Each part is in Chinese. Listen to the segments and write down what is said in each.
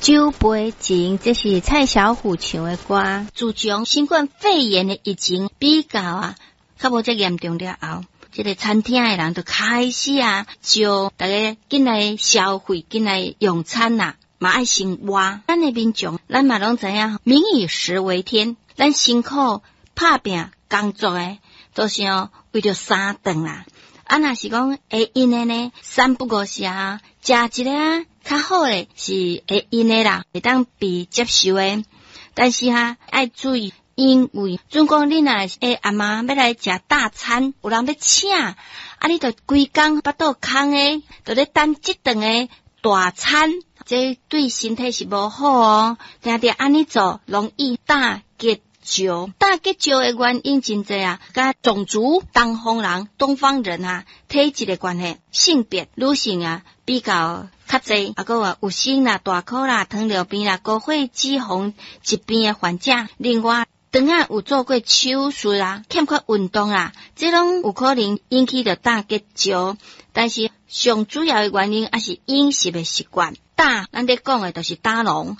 酒杯前，这是蔡小虎唱的歌。自从新冠肺炎的疫情比较较无遮严重了后，这个餐厅的人就开始就大家进来消费，进来用餐嘛爱生活。咱的民众，咱嘛拢知影，民以食为天，咱辛苦打拼工作的，都是为着三顿啦。若是讲会用的呢，三不五时食一个较好的是会用的啦，会当被接受的。但是爱注意，因为准讲你若阿妈要来食大餐，有人要请，你就规工巴肚空的，就咧等即顿的大餐，这对身体是无好哦。定定安尼做，容易大结石。大结石的原因真侪甲种族东方人体质的关系，性别女性比较较侪，还有心大口糖尿病高血脂肪疾病的患者。另外，当有做过手术欠缺运动这拢有可能引起的大结石。但是上主要的原因还是饮食的习惯。咱咧讲的就是胆囊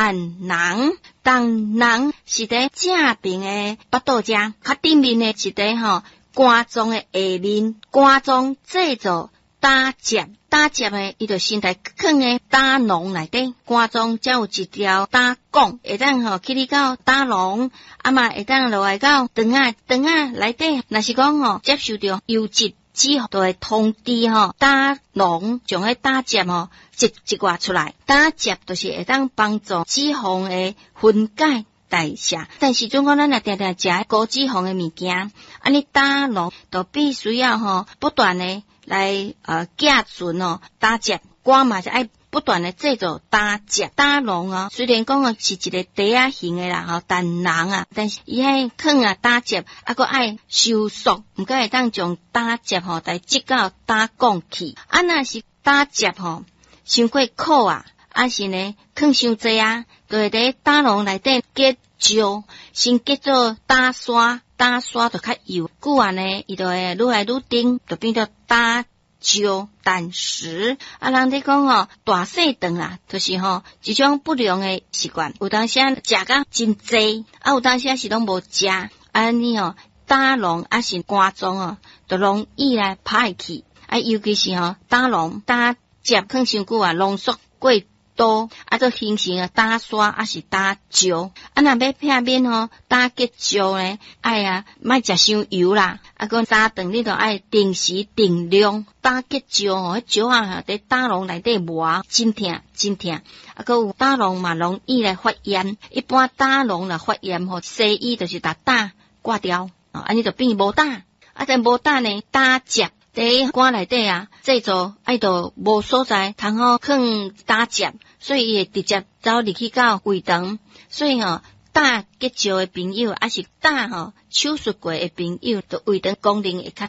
是在正边的腹肚遮，较顶面的是在肝脏的下面，肝脏制造胆汁的，伊就身体放的胆囊内底，肝脏才有一条胆管，会当去到胆囊，嘛会当落来到肠内底。若是讲接受到优质脂肪，就会通知胆囊将迄胆汁一挂出来。胆汁就是会当帮助脂肪的分解代谢。但是总讲咱定定食高脂肪的物件，你胆囊就必须要不断的来寄存胆汁，肝嘛是爱不断的制造胆汁。胆囊虽然讲是一个袋仔型的啦胆囊但是伊迄放胆汁还爱收缩，毋过会当将胆汁来积到胆管去。若是胆汁伤过苦是呢放伤济就会在胆囊内底结石，先结做胆沙就较幼，久呢伊就会愈来愈顶，就变做胆石、胆石。人咧讲大细顿就是一种不良的习惯。有当时食到真济，有当时是拢无食，你胆囊是肝脏就容易来歹去。尤其是胆囊胆汁放伤久浓缩过多，就形成胆沙是胆石。若要避免胆结石呢，莫食伤油啦，三顿你就爱定时定量。胆结石迄石在胆囊内底磨，真痛。有胆囊嘛容易来发炎，一般胆囊发炎西医就是把胆挂掉，你就变无胆。但无胆呢，胆汁在肝内底制造就无所在通放胆汁，所以伊会直接走入去到胃肠。所以胆结石的朋友是胆手术过的朋友，就胃肠功能会较